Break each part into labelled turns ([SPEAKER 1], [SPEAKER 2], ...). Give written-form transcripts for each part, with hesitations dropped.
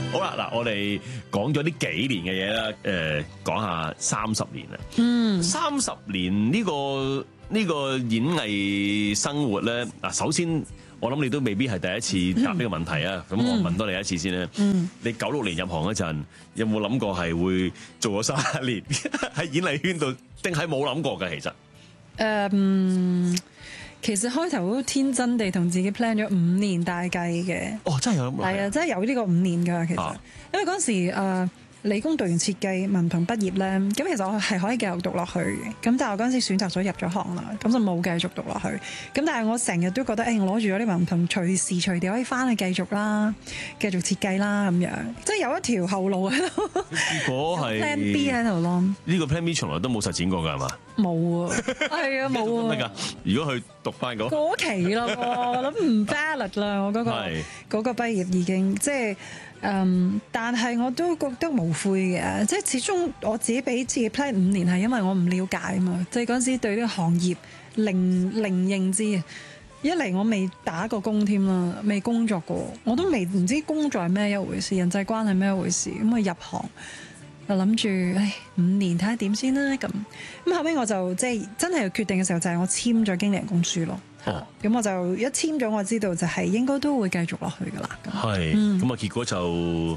[SPEAKER 1] 好啦，嗱，我哋講咗呢幾年嘅嘢啦，講下30年啦。30年呢個演藝生活咧，嗱，首先我諗你都未必係第一次答呢個問題啊。咁我問多你一次先啦。你96年入行嗰陣，有冇諗過係會做咗30年喺演藝圈度？定係冇諗過嘅？其實
[SPEAKER 2] 其實開頭都天真地同自己 plan 咗5年大計嘅。
[SPEAKER 1] 哦，真係有咁？
[SPEAKER 2] 係啊，真係有呢個5年㗎。其實，因為嗰陣時理工讀完設計，文憑畢業咧，咁其實我係可以繼續讀落去嘅。咁但係我嗰陣時選擇咗入咗行啦，咁就冇繼續讀落去。咁但係我成日都覺得，我攞住咗啲文憑，隨時隨地可以翻去繼續啦，繼續設計啦咁樣，即係有一條後路喺度。
[SPEAKER 1] 結果係
[SPEAKER 2] plan B 喺度咯。
[SPEAKER 1] 呢個 plan B 從來都冇實踐過㗎，係嘛？
[SPEAKER 2] 冇啊，係啊，冇啊。
[SPEAKER 1] 得㗎？如果去讀翻嗰
[SPEAKER 2] 過期啦，我諗唔 valid 啦，我嗰個畢業已經即係。但係我都覺得無悔嘅，即係始終我自己俾自己 plan 5年係因為我唔了解啊嘛，即係嗰陣時對呢個行業零認知啊，一嚟我未打過工添啦，未工作過，我都未唔知工作係咩一回事，人際關係咩一回事，咁啊入行就諗住5年睇下點先啦，咁後尾我就即係真係決定嘅時候就係我簽咗經理人公書咯。咁我就一簽咗，我知道就係應該都會繼續落去噶啦。係，
[SPEAKER 1] 咁啊結果就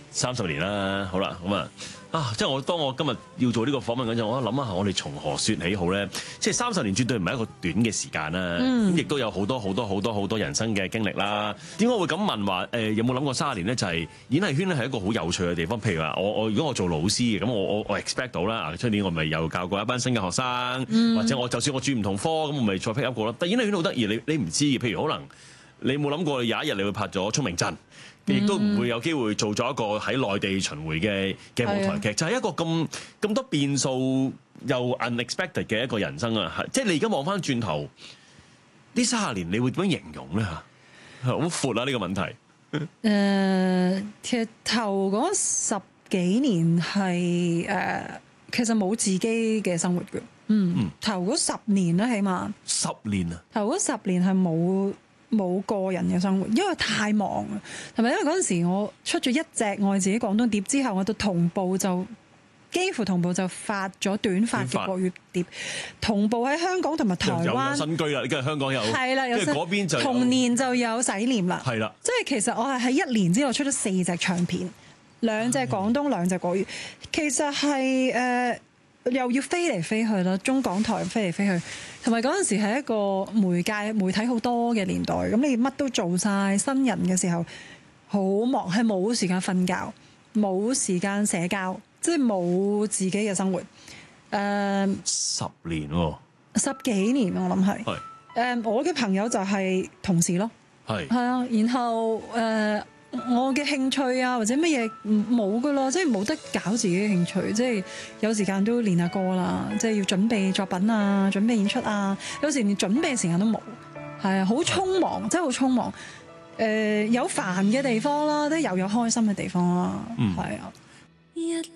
[SPEAKER 1] 30年啦。好啦，咁即係當我今日要做呢個訪問嗰陣，我諗下我哋從何説起好咧？即係30年絕對唔係一個短嘅時間啦。咁亦都有好多人生嘅經歷啦。點解我會咁問話？有冇諗過30年咧？就係演藝圈咧係一個好有趣嘅地方。譬如話我如果我做老師嘅，咁我 expect 到啦。出年我咪又教過一班新嘅學生，或者我就算我轉唔同科，咁我咪再 pick up 過咯。但演藝圈好得意，你唔知嘅。譬如可能你冇諗過有一日你會拍咗《聰明鎮》。亦都唔會有機會做咗一個喺內地巡迴嘅舞台劇，就係一個咁多變數又 unexpected 嘅一個人生啊！即係你而家望翻轉頭呢30年，你會點樣形容咧？好闊啊！呢個問題。
[SPEAKER 2] 其實頭嗰10幾年係其實冇自己嘅生活嘅。頭嗰10年啦，起碼
[SPEAKER 1] 10年啊！
[SPEAKER 2] 頭嗰10年係冇個人嘅生活，因為太忙啦，同埋因為嗰陣時我出咗一隻我自己廣東碟之後，我就幾乎同步就發咗短髮嘅國語碟，同步喺香港同埋台灣有
[SPEAKER 1] 新居啦，跟住香港有係啦，跟住嗰邊就
[SPEAKER 2] 同年就有洗臉啦，
[SPEAKER 1] 係啦，
[SPEAKER 2] 即係其實我係喺1年之內出咗4隻唱片，2隻廣東，2隻國語，其實係又要飛嚟飛去啦，中港台飛嚟飛去，同埋嗰陣時係一個媒體好多嘅年代，咁你乜都做晒，新人嘅時候好忙，係冇時間瞓覺，冇時間社交，即係冇自己嘅生活。
[SPEAKER 1] 10年喎
[SPEAKER 2] ，10幾年我諗係。我嘅朋友就係同事咯，係啊，然後我嘅興趣啊，或者乜嘢冇噶咯，即係冇得搞自己嘅興趣，即係有時間都練下歌啦，即係要準備作品啊，準備演出啊，有時連準備時間都冇，係啊，好匆忙，真係好匆忙。有煩嘅地方啦，都又有開心嘅地方啦，係啊。